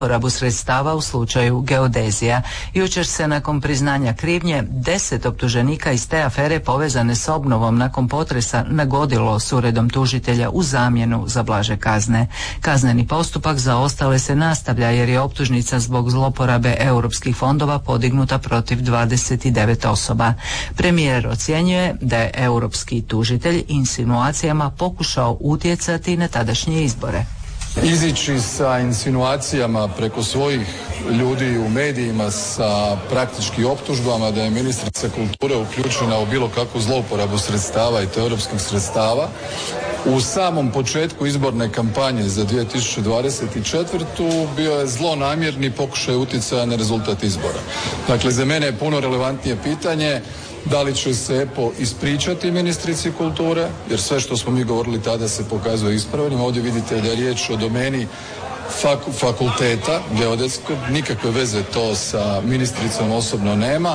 uporabu sredstava u slučaju geodezija. Jučer se nakon priznanja krivnje 10 optuženika iz te afere povezane s obnovom nakon potresa nagodilo s uredom tužitelja u zamjenu za blaže kazne. Kazneni postupak za ostale se nastavlja jer je optužnica zbog zloporabe europskih fondova podignuta protiv 29 osoba. Premijer ocjenjuje da je europski tužitelj insinuacijama pokušao utjecati na tadašnje izbore. Izići sa insinuacijama preko svojih ljudi u medijima sa praktički optužbama da je ministrica kulture uključena u bilo kakvu zlouporabu sredstava i to europskih sredstava u samom početku izborne kampanje za 2024. bio je zlonamjerni pokušaj utjecaja na rezultat izbora. Dakle, za mene je puno relevantnije pitanje da li će se EPO ispričati ministrici kulture, jer sve što smo mi govorili tada se pokazuje ispravnim. Ovdje vidite da je riječ o domeni fakulteta geodetskog, nikakve veze to sa ministricom osobno nema.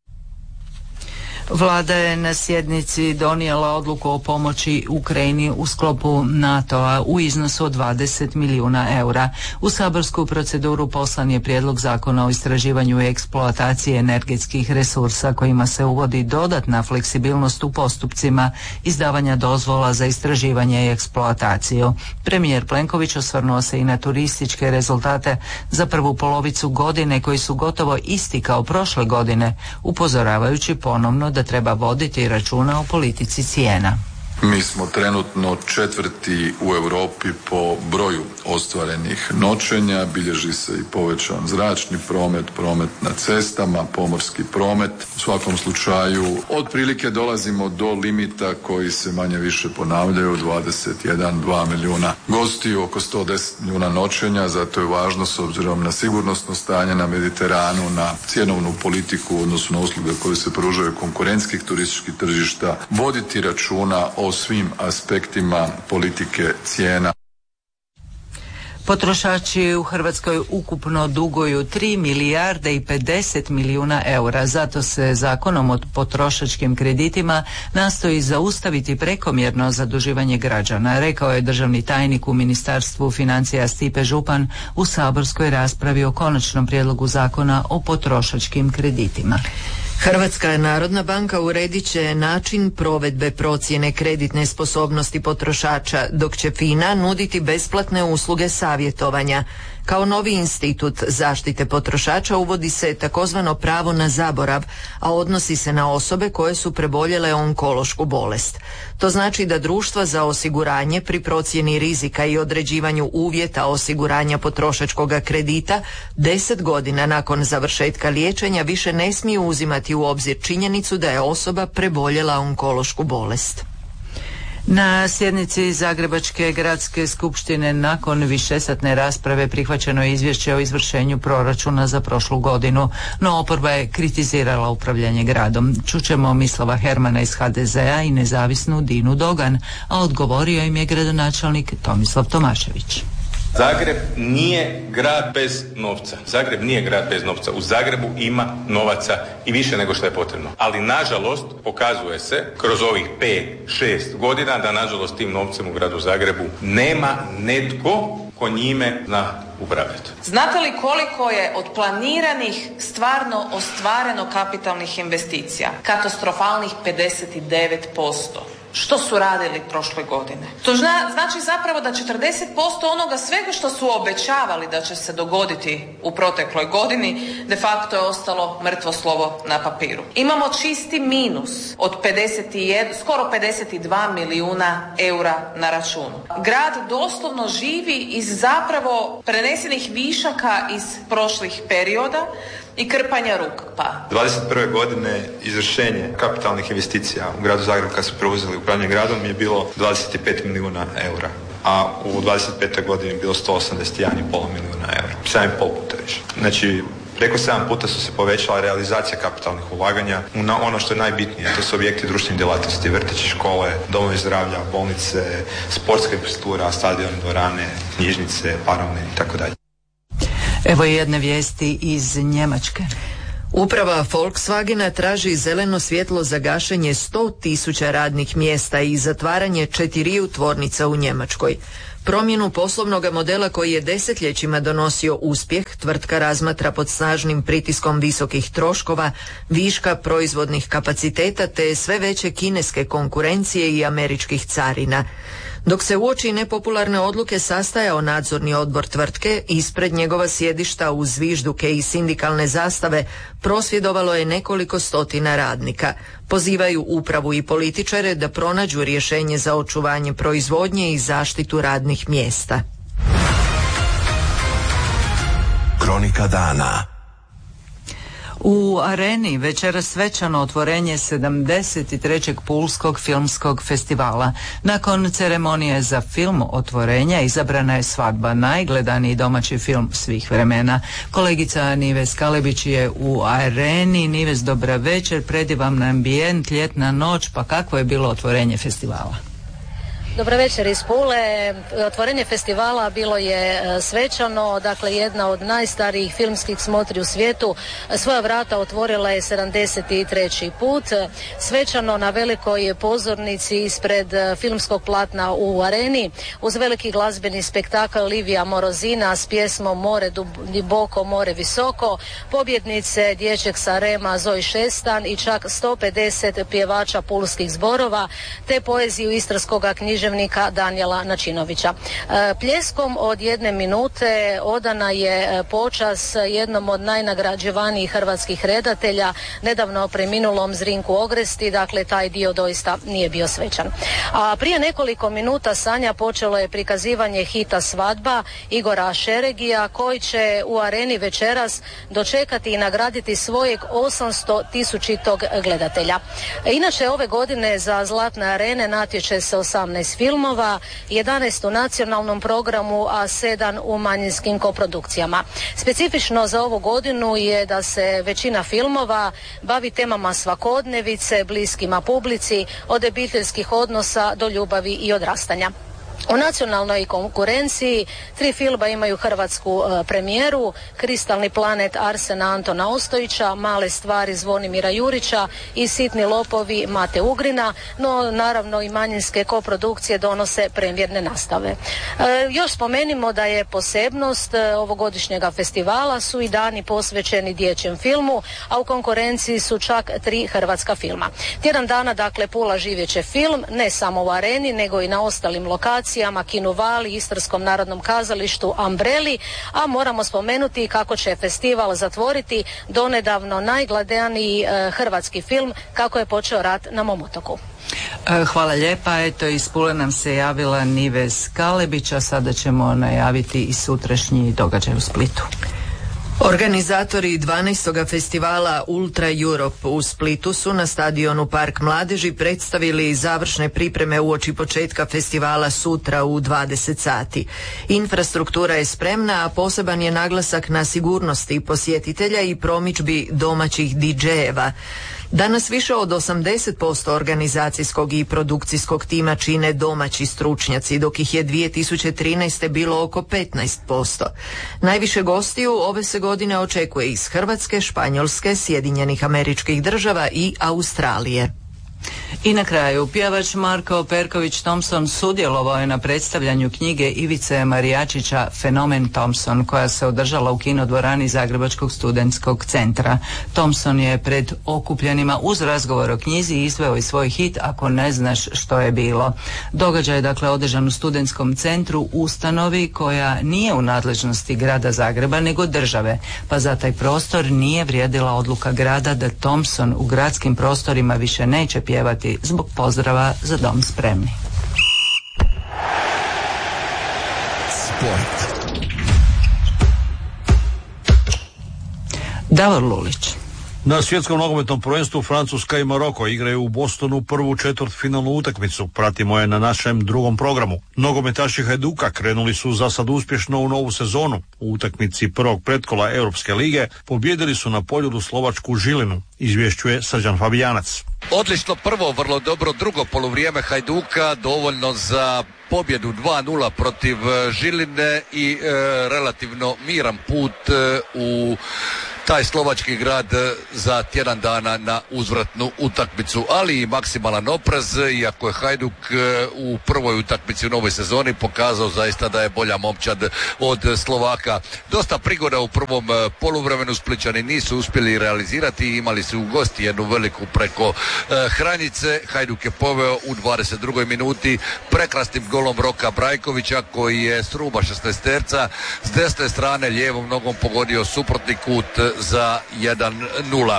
Vlada je na sjednici donijela odluku o pomoći Ukrajini u sklopu NATO-a u iznosu od 20 milijuna eura. U saborsku proceduru poslan je prijedlog zakona o istraživanju i eksploataciji energetskih resursa kojima se uvodi dodatna fleksibilnost u postupcima izdavanja dozvola za istraživanje i eksploataciju. Premijer Plenković osvrnuo se i na turističke rezultate za prvu polovicu godine koji su gotovo isti kao prošle godine, upozoravajući ponovno da treba voditi računa o politici cijena. Mi smo trenutno 4. u Europi po broju ostvarenih noćenja, bilježi se i povećan zračni promet na cestama, pomorski promet. U svakom slučaju otprilike dolazimo do limita koji se manje više ponavljaju, 21-2 milijuna gostiju, oko 110 milijuna noćenja, zato je važno s obzirom na sigurnosno stanje na Mediteranu, na cjenovnu politiku u odnosu na usluge koje se pružaju konkurentskih turističkih tržišta, voditi računa o svim aspektima politike cijena. Potrošači u Hrvatskoj ukupno duguju 3 milijarde i 50 milijuna eura. Zato se Zakonom o potrošačkim kreditima nastoji zaustaviti prekomjerno zaduživanje građana, rekao je državni tajnik u Ministarstvu financija Stipe Župan u saborskoj raspravi o konačnom prijedlogu Zakona o potrošačkim kreditima. Hrvatska narodna banka uredit će način provedbe procjene kreditne sposobnosti potrošača, dok će FINA nuditi besplatne usluge savjetovanja. Kao novi institut zaštite potrošača uvodi se takozvano pravo na zaborav, a odnosi se na osobe koje su preboljele onkološku bolest. To znači da društva za osiguranje pri procjeni rizika i određivanju uvjeta osiguranja potrošačkog kredita 10 godina nakon završetka liječenja više ne smiju uzimati u obzir činjenicu da je osoba preboljela onkološku bolest. Na sjednici Zagrebačke gradske skupštine nakon višesatne rasprave prihvaćeno je izvješće o izvršenju proračuna za prošlu godinu, no oporba je kritizirala upravljanje gradom. Čućemo Mislava Hermana iz HDZ-a i nezavisnu Dinu Dogan, a odgovorio im je gradonačelnik Tomislav Tomašević. Zagreb nije grad bez novca. Zagreb nije grad bez novca. U Zagrebu ima novaca i više nego što je potrebno. Ali nažalost pokazuje se kroz ovih 5-6 godina da nažalost tim novcem u gradu Zagrebu nema netko ko njime zna upravljati. Znate li koliko je od planiranih stvarno ostvareno kapitalnih investicija? Katastrofalnih 59%. Što su radili prošle godine? To znači zapravo da 40% onoga svega što su obećavali da će se dogoditi u protekloj godini de facto je ostalo mrtvo slovo na papiru. Imamo čisti minus od skoro 52 milijuna eura na računu. Grad doslovno živi iz zapravo prenesenih višaka iz prošlih perioda i krpanja rupa. 21. godine izvršenje kapitalnih investicija u gradu Zagrebu kad su preuzeli upravljanje gradom je bilo 25 milijuna eura, a u 25. godini je bilo 181,5 milijuna eura. 7,5 puta više. Znači, preko 7 puta su se povećala realizacija kapitalnih ulaganja na ono što je najbitnije, to su objekti društvenih djelatnosti, vrtići, škole, domovi zdravlja, bolnice, sportska infrastruktura, stadion, dvorane, knjižnice, paravne itd. Evo jedne vijesti iz Njemačke. Uprava Volkswagena traži zeleno svjetlo za gašenje 100.000 radnih mjesta i zatvaranje 4 tvornica u Njemačkoj. Promjenu poslovnog modela koji je desetljećima donosio uspjeh, tvrtka razmatra pod snažnim pritiskom visokih troškova, viška proizvodnih kapaciteta te sve veće kineske konkurencije i američkih carina. Dok se uoči nepopularne odluke sastajao nadzorni odbor tvrtke, ispred njegova sjedišta uz zvižduke i sindikalne zastave prosvjedovalo je nekoliko stotina radnika. Pozivaju upravu i političare da pronađu rješenje za očuvanje proizvodnje i zaštitu radnih mjesta. Kronika dana. U Areni večeras svečano otvorenje 73. Pulskog filmskog festivala. Nakon ceremonije za film otvorenja izabrana je Svadba, najgledaniji domaći film svih vremena. Kolegica Nives Kalebić je u Areni. Nives, dobra večer, predivan ambijent, ljetna noć, pa kakvo je bilo otvorenje festivala? Dobro večer iz Pule. Otvorenje festivala bilo je svečano, dakle jedna od najstarijih filmskih smotri u svijetu. Svoja vrata otvorila je 73. put. Svečano na velikoj pozornici ispred filmskog platna u Areni, uz veliki glazbeni spektakl Livija Morozina s pjesmom More duboko, more visoko, pobjednice Dječjeg Sarema Zoji Šestan i čak 150 pjevača pulskih zborova, te poeziju istarskoga književnika Danijela Načinovića. Pljeskom od 1 minute odana je počast jednom od najnagrađivanijih hrvatskih redatelja, nedavno preminulom Zrinku Ogresti, dakle taj dio doista nije bio svečan. A prije nekoliko minuta Sanja počelo je prikazivanje hita Svadba Igora Šeregija, koji će u Areni večeras dočekati i nagraditi svojeg 800.000 gledatelja. Inače ove godine za Zlatne arene natječe se 18 filmova, 11 u nacionalnom programu, a 7 u manjinskim koprodukcijama. Specifično za ovu godinu je da se većina filmova bavi temama svakodnevice, bliskima publici, od obiteljskih odnosa do ljubavi i odrastanja. U nacionalnoj konkurenciji 3 filma imaju hrvatsku premijeru: Kristalni planet Arsena Antona Ostojića, Male stvari Zvonimira Jurića i Sitni lopovi Mate Ugrina, no naravno i manjinske koprodukcije donose premijerne nastave. Još spomenimo da je posebnost ovogodišnjega festivala su i dani posvećeni dječjem filmu, a u konkurenciji su čak 3 hrvatska filma. Tjedan dana, dakle, Pula živjeće film, ne samo u Areni, nego i na ostalim lokacijama, Kinu Vali, Istarskom narodnom kazalištu, Ambreli, a moramo spomenuti kako će festival zatvoriti donedavno najgledaniji hrvatski film Kako je počeo rat na mom otoku. Hvala lijepa. Eto, iz Pule nam se javila Nives Kalebić, a sada ćemo najaviti i sutrašnji događaj u Splitu. Organizatori 12. festivala Ultra Europe u Splitu su na stadionu Park mladeži predstavili završne pripreme uoči početka festivala sutra u 20 sati. Infrastruktura je spremna, a poseban je naglasak na sigurnosti posjetitelja i promidžbi domaćih DJ-eva. Danas više od 80% organizacijskog i produkcijskog tima čine domaći stručnjaci, dok ih je 2013. bilo oko 15%. Najviše gostiju ove se godine očekuje iz Hrvatske, Španjolske, Sjedinjenih Američkih Država i Australije. I na kraju, pjevač Marko Perković Thompson sudjelovao je na predstavljanju knjige Ivice Marijačića Fenomen Thompson, koja se održala u kinodvorani Zagrebačkog studentskog centra. Thompson je pred okupljenima uz razgovor o knjizi izveo i svoj hit Ako ne znaš što je bilo. Događaj je dakle održan u studentskom centru, ustanovi koja nije u nadležnosti grada Zagreba nego države, pa za taj prostor nije vrijedila odluka grada da Thompson u gradskim prostorima više neće pjevati zbog pozdrava Za dom spremni. Sport. Davor Lulić. Na svjetskom nogometnom prvenstvu Francuska i Maroko igraju u Bostonu prvu četvrtfinalnu utakmicu. Pratimo je na našem drugom programu. Nogometaši Hajduka krenuli su za sad uspješno u novu sezonu. U utakmici prvog pretkola Europske lige pobijedili su na Poljudu slovačku Žilinu, izvješćuje Srđan Fabijanac. Odlično prvo, vrlo dobro drugo poluvrijeme Hajduka, dovoljno za pobjedu 2-0 protiv Žiline i relativno miran put u taj slovački grad za tjedan dana na uzvratnu utakmicu, ali i maksimalan oprez, iako je Hajduk u prvoj utakmici u novoj sezoni pokazao zaista da je bolja momčad od Slovaka. Dosta prigoda u prvom poluvremenu, Splićani nisu uspjeli realizirati, imali su u gosti jednu veliku preko Hranjice. Hajduk je poveo u 22. minuti prekrasnim golom Roka Brajkovića, koji je s ruba 16-terca s desne strane lijevom nogom pogodio suprotni kut za 1-0.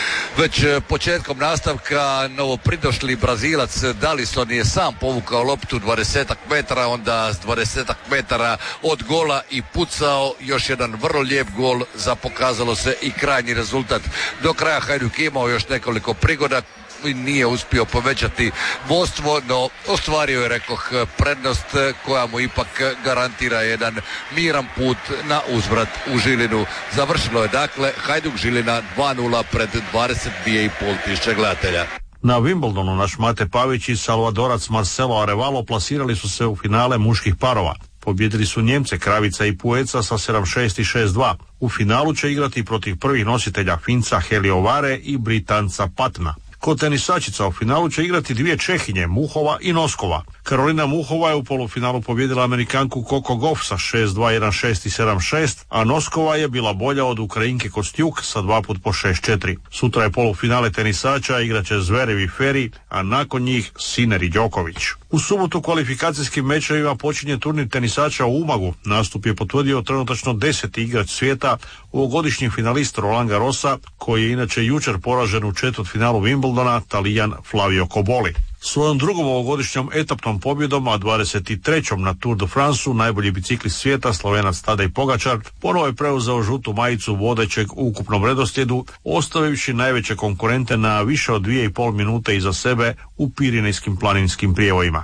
Već početkom nastavka novopridošli Brazilac Dallison je sam povukao loptu 20 metara, onda s 20 metara od gola i pucao još jedan vrlo lijep gol za pokazalo se i krajnji rezultat. Do kraja Hajduk imao još nekoliko prigoda i nije uspio povećati vodstvo, no ostvario je, rekoh, prednost koja mu ipak garantira jedan miran put na uzvrat u Žilinu. Završilo je dakle Hajduk Žilina 2-0 pred 22.500 gledatelja. Na Wimbledonu naš Mate Pavić i Salvadorac Marcelo Arevalo plasirali su se u finale muških parova. Pobjedili su Njemce Kravica i Pueca sa 7-6 i 6-2. U finalu će igrati protiv prvih nositelja Finca Heliovare i Britanca Patna. Kod tenisačica u finalu će igrati dvije Čehinje, Muhova i Noskova. Karolina Muhova je u polufinalu pobjedila Amerikanku Coco Gauff sa 6-2, 1-6 i 7-6, a Noskova je bila bolja od Ukrajinke Kostjuk sa 2 put po 6-4. Sutra je polufinale tenisača, igraće Zverev i Feri, a nakon njih Sinner i Đoković. U subotu kvalifikacijskim mečevima počinje turnir tenisača u Umagu. Nastup je potvrdio trenutačno 10. igrač svijeta, ovogodišnji finalist Roland Garrosa, koji je inače jučer poražen u četvrtfinalu Wimbledona, Talijan Flavio Cobolli. Svojom drugom ovogodišnjom etapnom pobjedom, a 23. na Tour de France-u, najbolji biciklist svijeta, Slovenac Tadej Pogačar, ponovo je preuzeo žutu majicu vodećeg u ukupnom redoslijedu, ostavivši najveće konkurente na više od 2,5 minute iza sebe u pirinejskim planinskim prijevojima.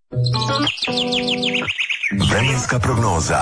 Vremenska prognoza.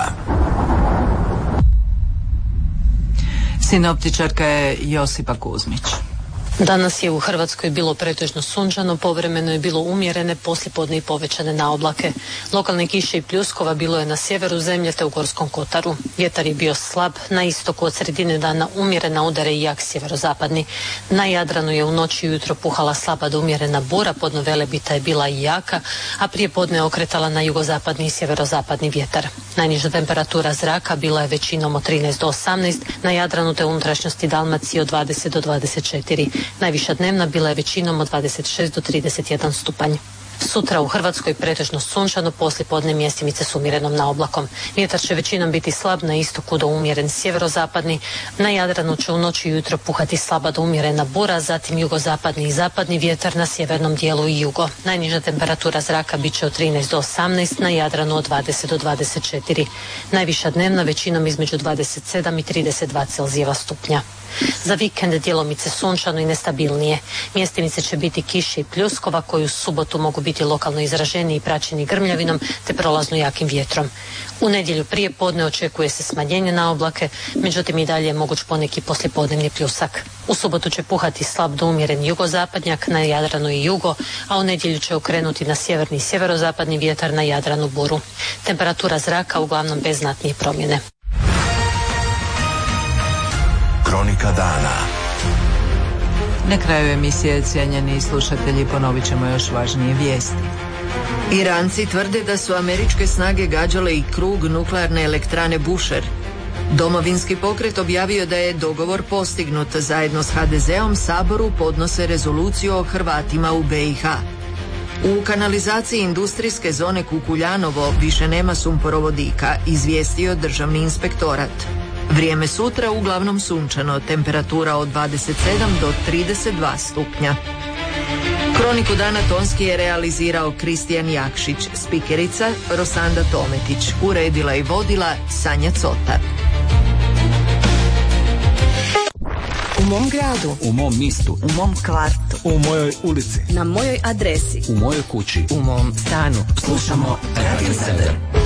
Sinoptičarka je Josipa Kuzmić. Danas je u Hrvatskoj bilo pretežno sunčano, povremeno je bilo umjerene, poslijepodne i povećane naoblake. Lokalne kiše i pljuskova bilo je na sjeveru zemlje te u Gorskom kotaru. Vjetar je bio slab, na istoku od sredine dana umjerena udara i jak sjeverozapadni. Na Jadranu je u noći i ujutro puhala slaba do umjerena bura, podno Velebita je bila i jaka, a prije podne je okretala na jugozapadni i sjeverozapadni vjetar. Najniža temperatura zraka bila je većinom od 13 do 18, na Jadranu te unutrašnjosti Dalmacije od 20 do 24. Najviša dnevna bila je većinom od 26 do 31 stupanj. Sutra u Hrvatskoj pretežno sunčano, poslijepodne mjestimice s umjerenom naoblakom. Vjetar će većinom biti slab, na istoku do umjeren sjeverozapadni. Na Jadranu će u noći i ujutro puhati slaba do umjerena bura, zatim jugozapadni i zapadni vjetar, na sjevernom dijelu i jugo. Najniža temperatura zraka bit će od 13 do 18, na Jadranu od 20 do 24. Najviša dnevna većinom između 27 i 32 Celzijeva stupnja. Za vikend djelomice sunčano i nestabilnije. Mjestimice će biti kiše i pljuskova koji u subotu mogu biti lokalno izraženi i praćeni grmljavinom te prolazno jakim vjetrom. U nedjelju prije podne očekuje se smanjenje na oblake, međutim i dalje je moguć poneki poslijepodnevni pljusak. U subotu će puhati slab do umjeren jugozapadnjak, na Jadranu i jugo, a u nedjelju će okrenuti na sjeverni i sjeverozapadni vjetar, na Jadranu buru. Temperatura zraka uglavnom bez znatnije promjene. Kronika dana. Na kraju emisije, cijenjeni slušatelji, ponovit ćemo još važnije vijesti. Iranci tvrde da su američke snage gađale i krug nuklearne elektrane Bushehr. Domovinski pokret objavio da je dogovor postignut. Zajedno s HDZ-om Saboru podnose rezoluciju o Hrvatima u BiH. U kanalizaciji industrijske zone Kukuljanovo više nema sumporovodika, izvijestio Državni inspektorat. Vrijeme sutra uglavnom sunčano, temperatura od 27 do 32 stupnja. Kroniku dana tonski je realizirao Kristijan Jakšić, spikerica Rosanda Tometić, uredila i vodila Sanja Cotar. U mom gradu, u mom mjestu, u mom kvartu, u mojoj ulici, na mojoj adresi, u mojoj kući, u mom stanu. Slušamo Radio 7.